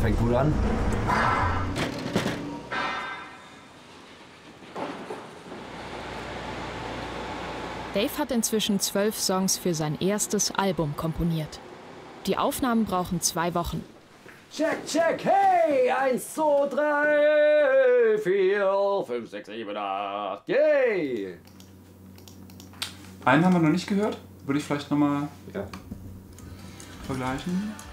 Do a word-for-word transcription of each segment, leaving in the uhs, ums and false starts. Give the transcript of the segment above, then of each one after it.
Fängt gut an. Dave hat inzwischen zwölf Songs für sein erstes Album komponiert. Die Aufnahmen brauchen zwei Wochen. Check, check, hey! Eins, zwei, drei, vier, fünf, sechs, sieben, acht, yay! Einen haben wir noch nicht gehört. Würde ich vielleicht noch mal ja. vergleichen.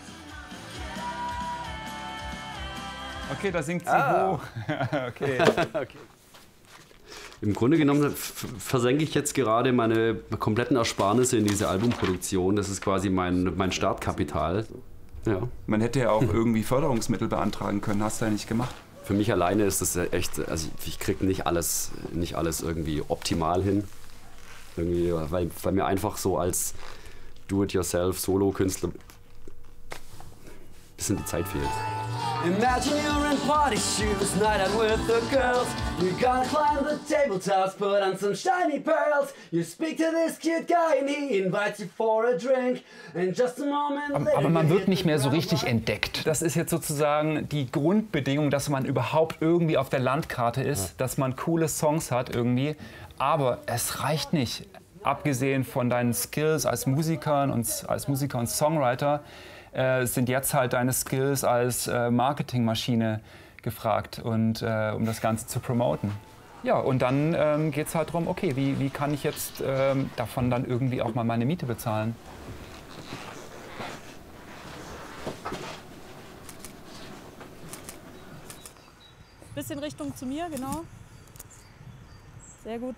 Okay, da singt sie ah. hoch. okay. okay. Im Grunde genommen versenke ich jetzt gerade meine kompletten Ersparnisse in diese Albumproduktion. Das ist quasi mein, mein Startkapital. Ja. Man hätte ja auch irgendwie Förderungsmittel beantragen können. Hast du ja nicht gemacht? Für mich alleine ist das echt, also ich kriege nicht alles, nicht alles irgendwie optimal hin. Irgendwie, weil, weil mir einfach so als Do-it-yourself-Solo-Künstler ein bisschen die Zeit fehlt. Imagine you're in party shoes, night out with the girls. You're gonna climb the tabletops, put on some shiny pearls. You speak to this cute guy and he invites you for a drink. In just a moment. Aber, aber man wird nicht mehr so richtig entdeckt. Das ist jetzt sozusagen die Grundbedingung, dass man überhaupt irgendwie auf der Landkarte ist, ja. dass man coole Songs hat irgendwie. Aber es reicht nicht. Abgesehen von deinen Skills als Musiker und als Musiker und Songwriter äh, sind jetzt halt deine Skills als äh, Marketingmaschine gefragt, und, äh, um das Ganze zu promoten. Ja, und dann ähm, geht es halt darum, okay, wie, wie kann ich jetzt ähm, davon dann irgendwie auch mal meine Miete bezahlen? Bisschen Richtung zu mir, genau. Sehr gut.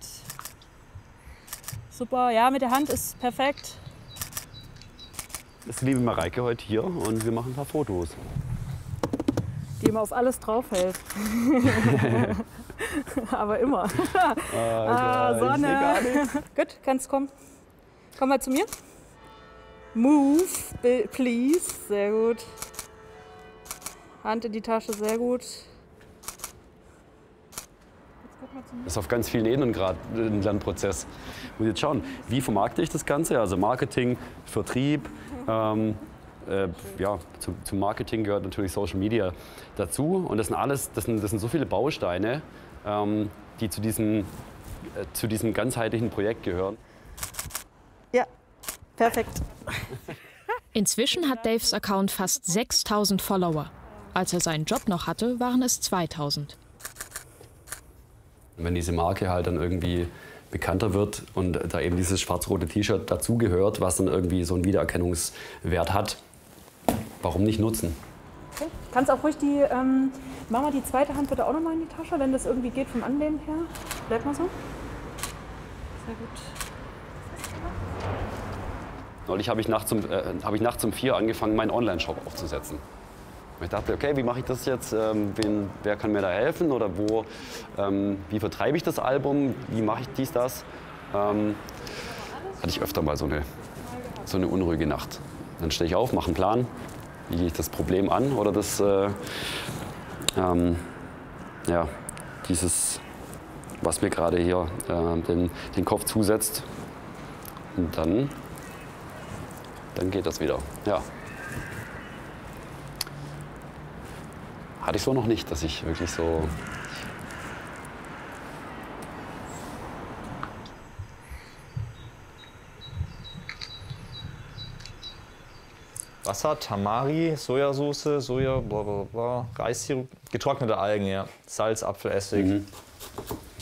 Super, ja, mit der Hand ist perfekt. Das ist die liebe Mareike heute hier und wir machen ein paar Fotos. Die immer auf alles draufhält. Aber immer. Oh, ah, Sonne. Gut, kannst kommen. Komm mal zu mir. Move, please. Sehr gut. Hand in die Tasche, sehr gut. Das ist auf ganz vielen Ebenen gerade ein Lernprozess. Ich muss jetzt schauen, wie vermarkte ich das Ganze? Also Marketing, Vertrieb. Ähm, äh, ja, zu, zum Marketing gehört natürlich Social Media dazu. Und das sind alles, das sind, das sind so viele Bausteine, ähm, die zu diesem, äh, zu diesem ganzheitlichen Projekt gehören. Ja, perfekt. Inzwischen hat Daves Account fast sechstausend Follower. Als er seinen Job noch hatte, waren es zweitausend. Wenn diese Marke halt dann irgendwie bekannter wird und da eben dieses schwarz-rote T-Shirt dazugehört, was dann irgendwie so einen Wiedererkennungswert hat, warum nicht nutzen? Okay. Kannst auch ruhig die, ähm, mach mal die zweite Hand bitte auch noch mal in die Tasche, wenn das irgendwie geht vom Anlehnen her. Bleib mal so. Sehr gut. Neulich habe ich, nachts um, äh, hab ich nachts um vier angefangen, meinen Online-Shop aufzusetzen. Ich dachte, okay, wie mache ich das jetzt? Ähm, wen, wer kann mir da helfen? Oder wo, ähm, wie vertreibe ich das Album? Wie mache ich dies, das? Ähm, hatte ich öfter mal so eine, so eine unruhige Nacht. Dann stehe ich auf, mache einen Plan. Wie gehe ich das Problem an? Oder das, äh, ähm, ja, dieses, was mir gerade hier äh, den, den Kopf zusetzt. Und dann, dann geht das wieder. Ja. Hatte ich so noch nicht, dass ich wirklich so... Wasser, Tamari, Sojasauce, Soja, bla bla bla, Reissirup, getrocknete Algen, ja. Salz, Apfelessig. Mhm.